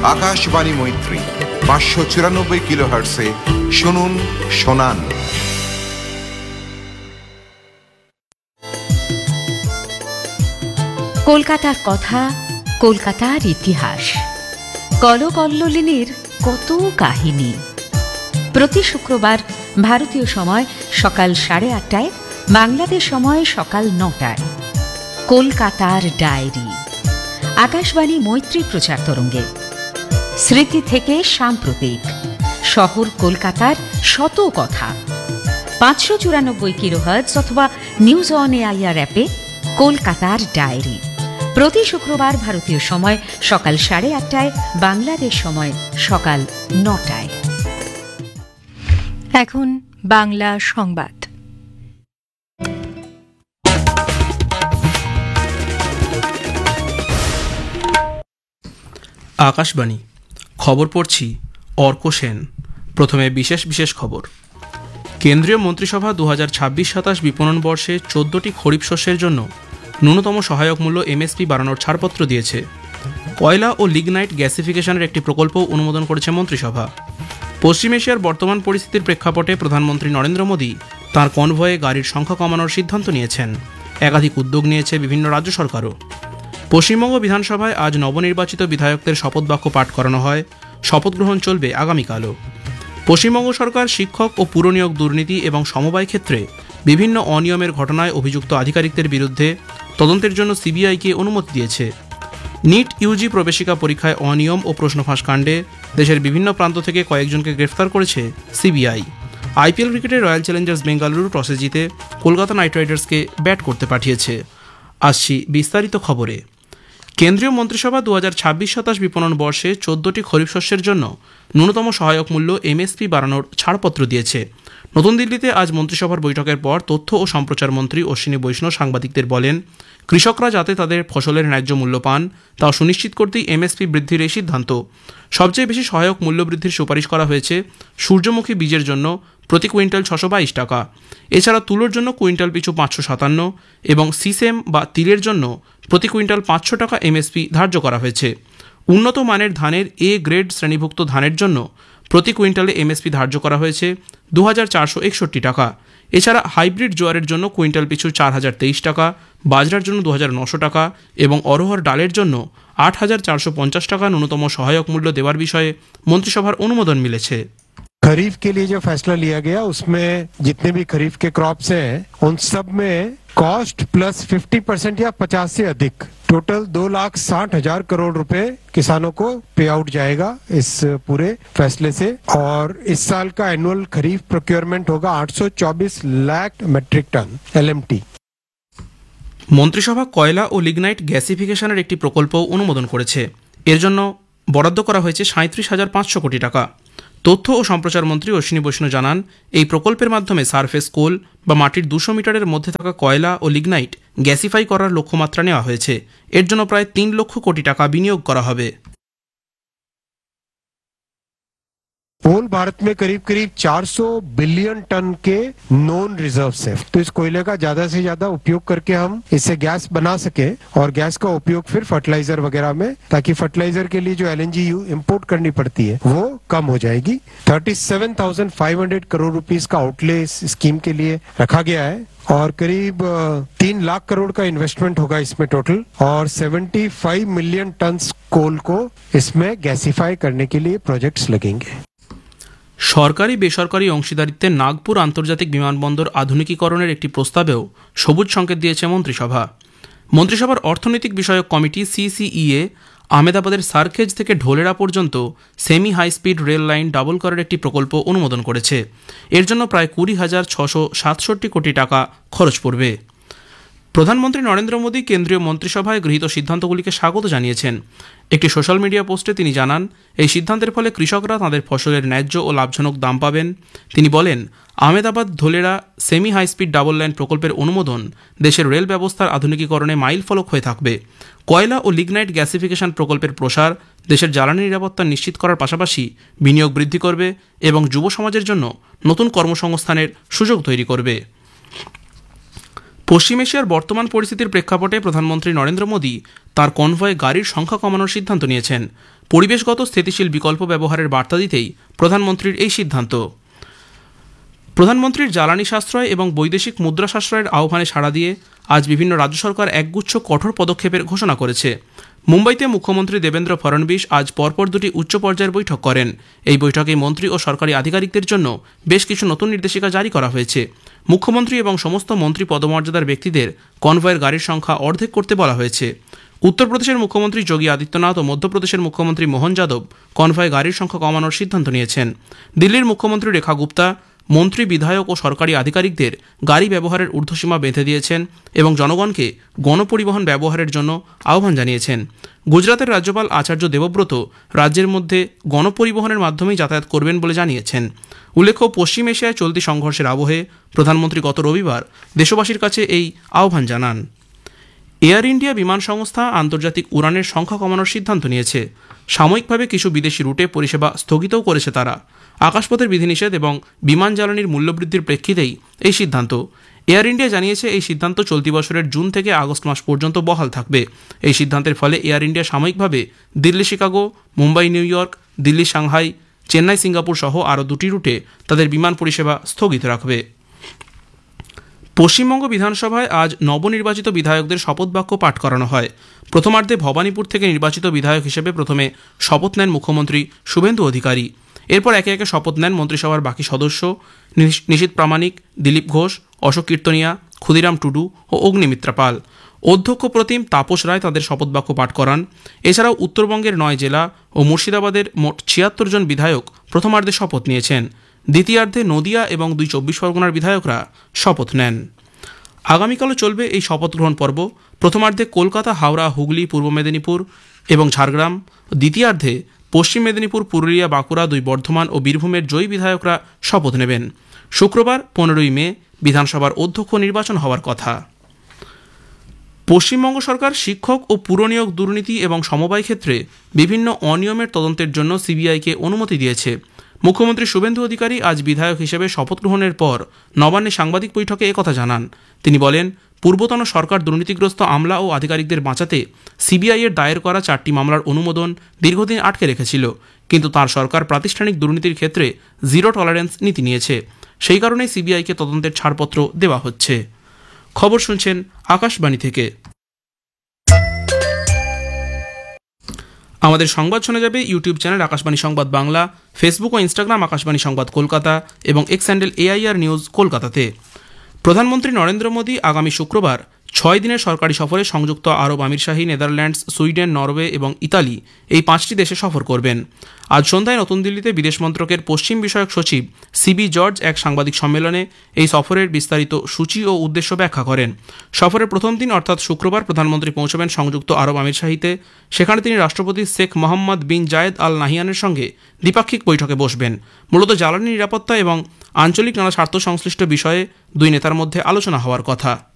আকাশবাণী মৈত্রী 594 কিলোহার্টসে শুনুন শোনান। কলকাতার কথা, কলকাতার ইতিহাস, কলকল্লোলিনীর কত কাহিনী। প্রতি শুক্রবার ভারতীয় সময় সকাল 8:30টায়, বাংলাদেশ সময় সকাল 9টায় কলকাতার ডায়েরি, আকাশবাণী মৈত্রী প্রচার তরঙ্গে। স্মৃতি থেকে সাম্প্রতিক, শহর কলকাতার শত কথা। 594 কিলোহার্টজ অথবা নিউজ অন এআইআর অ্যাপে কলকাতার ডায়েরি। প্রতি শুক্রবার ভারতীয় সময় সকাল 8:30টায়, বাংলাদেশ সময় সকাল 9টায়। এখন বাংলা সংবাদ। আকাশবাণী খবর পড়ছি অর্ক সেন। প্রথমে বিশেষ খবর। কেন্দ্রীয় মন্ত্রিসভা 2026-27 বিপণন বর্ষে 14টি খরিফ শস্যের জন্য ন্যূনতম সহায়ক মূল্য এমএসপি বাড়ানোর ছাড়পত্র দিয়েছে। কয়লা ও লিগনাইট গ্যাসিফিকেশনের একটি প্রকল্পও অনুমোদন করেছে মন্ত্রিসভা। পশ্চিম এশিয়ার বর্তমান পরিস্থিতির প্রেক্ষাপটে প্রধানমন্ত্রী নরেন্দ্র মোদী তাঁর কনভয়ে গাড়ির সংখ্যা কমানোর সিদ্ধান্ত নিয়েছেন। একাধিক উদ্যোগ নিয়েছে বিভিন্ন রাজ্য সরকারও। পশ্চিমবঙ্গ বিধানসভায় আজ নবনির্বাচিত বিধায়কদের শপথ বাক্য পাঠ করানো হয়। শপথ গ্রহণ চলবে আগামীকালও। পশ্চিমবঙ্গ সরকার শিক্ষক ও পুরনিয়োগ দুর্নীতি এবং সমবায় ক্ষেত্রে বিভিন্ন অনিয়মের ঘটনায় অভিযুক্ত আধিকারিকদের বিরুদ্ধে তদন্তের জন্য সিবিআইকে অনুমতি দিয়েছে। নিট ইউজি প্রবেশিকা পরীক্ষায় অনিয়ম ও প্রশ্নফাঁস কাণ্ডে দেশের বিভিন্ন প্রান্ত থেকে কয়েকজনকে গ্রেফতার করেছে সিবিআই। আইপিএল ক্রিকেটে রয়্যাল চ্যালেঞ্জার্স বেঙ্গালুরু টসে জিতে কলকাতা নাইট রাইডার্সকে ব্যাট করতে পাঠিয়েছে। আসছি বিস্তারিত খবরে। কেন্দ্রীয় মন্ত্রিসভা 2026-27 বিপণন বর্ষে 14টি খরিফ শস্যের জন্য ন্যূনতম সহায়ক মূল্য এমএসপি বাড়ানোর ছাড়পত্র দিয়েছে। নতুন দিল্লিতে আজ মন্ত্রিসভার বৈঠকের পর তথ্য ও সম্প্রচার মন্ত্রী অশ্বিনী বৈষ্ণব সাংবাদিকদের বলেন, কৃষকরা যাতে তাদের ফসলের ন্যায্য মূল্য পান তা সুনিশ্চিত করতেই এমএসপি বৃদ্ধির এই সিদ্ধান্ত। সবচেয়ে বেশি সহায়ক মূল্য বৃদ্ধির সুপারিশ করা হয়েছে সূর্যমুখী বীজের জন্য প্রতি কুইন্টাল 622 টাকা। এছাড়া তুলোর জন্য কুইন্টাল পিছু 557 এবং সিসেম বা তিলের জন্য প্রতি কুইন্টাল 500 টাকা এমএসপি ধার্য করা হয়েছে। উন্নত মানের ধানের এ গ্রেড শ্রেণীভুক্ত ধানের জন্য প্রতি কুইন্টালে এমএসপি ধার্য করা হয়েছে 2461 টাকা। এছাড়া হাইব্রিড জোয়ারের জন্য কুইন্টাল পিছু 4023 টাকা, বাজরার জন্য 2900 টাকা এবং অরহর ডালের জন্য 8450 টাকা ন্যূনতম সহায়ক মূল্য দেওয়ার বিষয়ে মন্ত্রিসভার অনুমোদন মিলেছে। खरीफ के लिए जो फैसला लिया गया उसमें जितने भी खरीफ के क्रॉप्स हैं उन सब में कॉस्ट प्लस 50% या 50 से अधिक टोटल 2,60,000 करोड़ रुपए किसानों को पे आउट जाएगा इस पूरे फैसले से। और इस साल का एनुअल खरीफ प्रोक्योरमेंट होगा 824 लाख मैट्रिक टन एलएमटी। মন্ত্রিসভা কয়লা ও লিগনাইট গ্যাসিফিকেশনের একটি প্রকল্প অনুমোদন করেছে। এর জন্য বরাদ্দ করা হয়েছে 37,500 কোটি টাকা। তথ্য ও সম্প্রচার মন্ত্রী অশ্বিনী বৈষ্ণব জানান, এই প্রকল্পের মাধ্যমে সারফেস কোল বা মাটির 200 মিটারের মধ্যে থাকা কয়লা ও লিগনাইট গ্যাসিফাই করার লক্ষ্যমাত্রা নেওয়া হয়েছে। এর জন্য প্রায় 3 লক্ষ কোটি টাকা বিনিয়োগ করা হবে। होल भारत में करीब 400 बिलियन टन के नॉन रिजर्व्स है, तो इस कोयले का ज्यादा से ज्यादा उपयोग करके हम इससे गैस बना सके और गैस का उपयोग फिर फर्टिलाइजर वगैरह में, ताकि फर्टिलाइजर के लिए जो एलएनजी इंपोर्ट करनी पड़ती है वो कम हो जाएगी। 37,500 करोड़ रुपीस का आउटले इस स्कीम के लिए रखा गया है और करीब 3 लाख करोड़ का इन्वेस्टमेंट होगा इसमें टोटल, और 75 मिलियन टन कोल को इसमें गैसिफाई करने के लिए प्रोजेक्ट्स लगेंगे। সরকারি বেসরকারি অংশীদারিত্বে নাগপুর আন্তর্জাতিক বিমানবন্দর আধুনিকীকরণের একটি প্রস্তাবেও সবুজ সংকেত দিয়েছে মন্ত্রিসভা। মন্ত্রিসভার অর্থনৈতিক বিষয়ক কমিটি সিসিইএ আহমেদাবাদের সার্কেজ থেকে ঢোলেরা পর্যন্ত semi high speed rail line double করার একটি প্রকল্প অনুমোদন করেছে। এর জন্য প্রায় 20,667 কোটি টাকা খরচ পড়বে। প্রধানমন্ত্রী নরেন্দ্র মোদী কেন্দ্রীয় মন্ত্রিসভায় গৃহীত সিদ্ধান্তগুলিকে স্বাগত জানিয়েছেন। একটি সোশ্যাল মিডিয়া পোস্টে তিনি জানান, এই সিদ্ধান্তের ফলে কৃষকরা তাঁদের ফসলের ন্যায্য ও লাভজনক দাম পাবেন। তিনি বলেন, Ahmedabad ধোলেরা semi high speed double line প্রকল্পের অনুমোদন দেশের রেল ব্যবস্থার আধুনিকীকরণে মাইল ফলক হয়ে থাকবে। কয়লা ও লিগনাইট গ্যাসিফিকেশন প্রকল্পের প্রসার দেশের জ্বালানি নিরাপত্তা নিশ্চিত করার পাশাপাশি বিনিয়োগ বৃদ্ধি করবে এবং যুব সমাজের জন্য নতুন কর্মসংস্থানের সুযোগ তৈরি করবে। পশ্চিম এশিয়ার বর্তমান পরিস্থিতির প্রেক্ষাপটে প্রধানমন্ত্রী নরেন্দ্র মোদী তার কনভয়ে গাড়ির সংখ্যা কমানোর সিদ্ধান্ত নিয়েছেন। পরিবেশগত স্থিতিশীল বিকল্প ব্যবহারের বার্তা দিতেই প্রধানমন্ত্রীর এই সিদ্ধান্ত। প্রধানমন্ত্রীর জ্বালানি সাশ্রয় এবং বৈদেশিক মুদ্রা সাশ্রয়ের আহ্বানে সাড়া দিয়ে আজ বিভিন্ন রাজ্য সরকার একগুচ্ছ কঠোর পদক্ষেপের ঘোষণা করেছে। মুম্বাইতে মুখ্যমন্ত্রী দেবেন্দ্র ফডণবীস আজ পরপর দুটি উচ্চ পর্যায়ের বৈঠক করেন। এই বৈঠকে মন্ত্রী ও সরকারি আধিকারিকদের জন্য বেশ কিছু নতুন নির্দেশিকা জারি করা হয়েছে। মুখ্যমন্ত্রী এবং সমস্ত মন্ত্রী পদমর্যাদার ব্যক্তিদের কনভয়ের গাড়ির সংখ্যা অর্ধেক করতে বলা হয়েছে। উত্তরপ্রদেশের মুখ্যমন্ত্রী যোগী আদিত্যনাথ ও মধ্যপ্রদেশের মুখ্যমন্ত্রী মোহন যাদব কনভয়ে গাড়ির সংখ্যা কমানোর সিদ্ধান্ত নিয়েছেন। দিল্লির মুখ্যমন্ত্রী রেখা গুপ্তা মন্ত্রী, বিধায়ক ও সরকারি আধিকারিকদের গাড়ি ব্যবহারের ঊর্ধ্বসীমা বেঁধে দিয়েছেন এবং জনগণকে গণপরিবহন ব্যবহারের জন্য আহ্বান জানিয়েছেন। গুজরাতের রাজ্যপাল আচার্য দেবব্রত রাজ্যের মধ্যে গণপরিবহনের মাধ্যমেই যাতায়াত করবেন বলে জানিয়েছেন। উল্লেখ্য, পশ্চিম এশিয়ায় চলতি সংঘর্ষের আবহে প্রধানমন্ত্রী গত রবিবার দেশবাসীর কাছে এই আহ্বান জানান। এয়ার ইন্ডিয়া বিমান সংস্থা আন্তর্জাতিক উড়ানের সংখ্যা কমানোর সিদ্ধান্ত নিয়েছে। সাময়িকভাবে কিছু বিদেশি রুটে পরিষেবা স্থগিতও করেছে তারা। আকাশপথের বিধিনিষেধ এবং বিমান জ্বালানির মূল্যবৃদ্ধির প্রেক্ষিতেই এই সিদ্ধান্ত। এয়ার ইন্ডিয়া জানিয়েছে এই সিদ্ধান্ত চলতি বছরের জুন থেকে আগস্ট মাস পর্যন্ত বহাল থাকবে। এই সিদ্ধান্তের ফলে এয়ার ইন্ডিয়া সাময়িকভাবে Delhi Chicago, Mumbai new York, Delhi Shanghai, Chennai Singapore সহ আরও দুটি রুটে তাদের বিমান পরিষেবা স্থগিত রাখবে। পশ্চিমবঙ্গ বিধানসভায় আজ নবনির্বাচিত বিধায়কদের শপথ বাক্য পাঠ করানো হয়। প্রথমার্ধে ভবানীপুর থেকে নির্বাচিত বিধায়ক হিসেবে প্রথমে শপথ নেন মুখ্যমন্ত্রী শুভেন্দু অধিকারী। এরপর একে একে শপথ নেন মন্ত্রিসভার বাকি সদস্য নিশীথ প্রামাণিক, দিলীপ ঘোষ, অশোক কীর্তনিয়া, ক্ষুদিরাম টুডু ও অগ্নিমিত্রা পাল। অধ্যক্ষ প্রতিম তাপস রায় তাদের শপথ বাক্য পাঠ করান। এছাড়াও উত্তরবঙ্গের 9 জেলা ও মুর্শিদাবাদের মোট 76 জন বিধায়ক প্রথমার্ধে শপথ নিয়েছেন। দ্বিতীয়ার্ধে নদিয়া এবং 2 চব্বিশ পরগনার বিধায়করা শপথ নেন। আগামীকালও চলবে এই শপথ গ্রহণ পর্ব। প্রথমার্ধে কলকাতা, হাওড়া, হুগলি, পূর্ব মেদিনীপুর এবং ঝাড়গ্রাম, দ্বিতীয়ার্ধে পশ্চিম মেদিনীপুর, পুরুলিয়া, বাঁকুড়া, 2 বর্ধমান ও বীরভূমের জয়ী বিধায়করা শপথ নেবেন। শুক্রবার 15ই মে বিধানসভার অধ্যক্ষ নির্বাচন হওয়ার কথা। পশ্চিমবঙ্গ সরকার শিক্ষক ও পুরনিয়োগ দুর্নীতি এবং সমবায় ক্ষেত্রে বিভিন্ন অনিয়মের তদন্তের জন্য সিবিআইকে অনুমতি দিয়েছে। মুখ্যমন্ত্রী শুভেন্দু অধিকারী আজ বিধায়ক হিসেবে শপথ গ্রহণের পর নবান্নে সাংবাদিক বৈঠকে একথা জানান। তিনি বলেন, পূর্বতন সরকার দুর্নীতিগ্রস্ত আমলা ও আধিকারিকদের বাঁচাতে সিবিআইয়ের দায়ের করা 4টি মামলার অনুমোদন দীর্ঘদিন আটকে রেখেছিল, কিন্তু তার সরকার প্রাতিষ্ঠানিক দুর্নীতির ক্ষেত্রে জিরো টলারেন্স নীতি নিয়েছে। সেই কারণেই সিবিআইকে তদন্তের ছাড়পত্র দেওয়া হচ্ছে। খবর শুনছেন আকাশবাণী থেকে। আমাদের সংবাদ শোনা যাবে ইউটিউব চ্যানেল আকাশবাণী সংবাদ বাংলা, ফেসবুক ও ইনস্টাগ্রাম আকাশবাণী সংবাদ কলকাতা এবং এক্স হ্যান্ডেল AIR নিউজ কলকাতাতে। প্রধানমন্ত্রী নরেন্দ্র মোদী আগামী শুক্রবার 6 দিনের সরকারি সফরে সংযুক্ত আরব আমিরশাহী, নেদারল্যান্ডস, সুইডেন, নরওয়ে এবং ইতালি এই 5টি দেশে সফর করবেন। আজ সন্ধ্যায় নতুন দিল্লিতে বিদেশ মন্ত্রকের পশ্চিম বিষয়ক সচিব CB জর্জ এক সাংবাদিক সম্মেলনে এই সফরের বিস্তারিত সূচি ও উদ্দেশ্য ব্যাখ্যা করেন। সফরের প্রথম দিন অর্থাৎ শুক্রবার প্রধানমন্ত্রী পৌঁছবেন সংযুক্ত আরব আমিরশাহীতে। সেখানে তিনি রাষ্ট্রপতি শেখ মোহাম্মদ বিন জায়েদ আল নাহিয়ানের সঙ্গে দ্বিপাক্ষিক বৈঠকে বসবেন। মূলত জ্বালানি নিরাপত্তা এবং আঞ্চলিক নানা স্বার্থ সংশ্লিষ্ট বিষয়ে 2 নেতার মধ্যে আলোচনা হওয়ার কথা।